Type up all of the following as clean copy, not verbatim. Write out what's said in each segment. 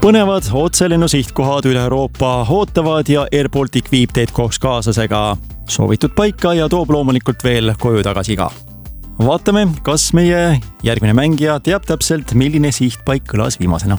Põnevad otselennu sihtkohad üle Euroopa ootavad ja Air Baltic viib teid koos kaaslasega soovitud paika ja toob loomulikult veel koju tagasi ka. Vaatame, kas meie järgmine mängija teab täpselt, milline sihtpaik kõlas viimasena.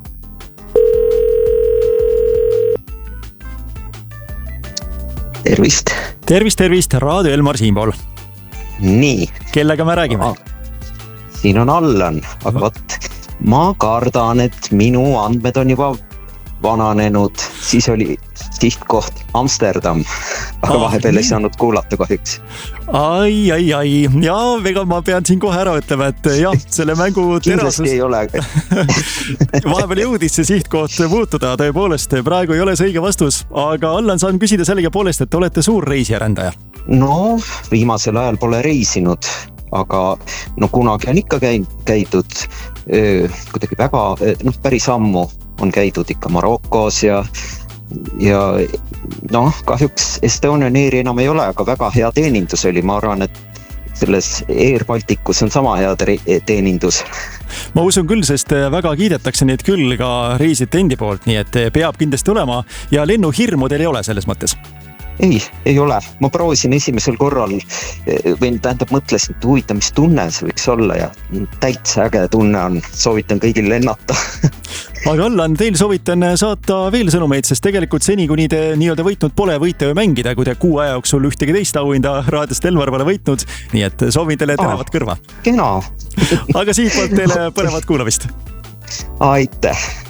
Tervist. Tervist, Raadio Elmar siinpool. Nii. Kellega me räägime? Siin on Allan, aga ma kardan, et minu andmed on juba vananenud, siis oli sihtkoht Amsterdam, aga vahepeal ei saanud kuulata kahjuks. Ai, ja vega ma pean siin kohe ära ütlema, et jah, selle mängu terasus... Kindlasti ei ole. Vahepeal jõudis see sihtkoht muutuda, tõepoolest, praegu ei ole see õige vastus, aga Allan, saan küsida sellega poolest, et olete suur reisijärändaja? No, viimasel ajal pole reisinud, aga kunagi on ikka käidud kuidagi väga, päris ammu on käidud ikka Marokos ja kahjuks Estonian Airi enam ei ole, aga väga hea teenindus oli. Ma arvan, et selles Air Balticus on sama hea teenindus. Ma usun küll, sest väga kiidetakse neid küll ka reisijate endi poolt, nii et peab kindlasti olema ja lennuhirmu teil ei ole selles mõttes? Ei ole. Ma proovisin esimesel korral, mõtlesin, et huvitav, mis tunne see võiks olla ja täitsa äge tunne on. Soovitan kõigil lennata. Aga Allan, teil soovitan saata veel sõnumeid, sest tegelikult seni, kuni te nii-öelda võitnud pole, võite ju mängida, kui te 6 aja jooksul ühtegi teist auhinda Raadiost Elmar pole võitnud. Nii et soovin teile teravat kõrva. Kena. Aga siitpoolt teile põnevat kuulamist. Aitäh.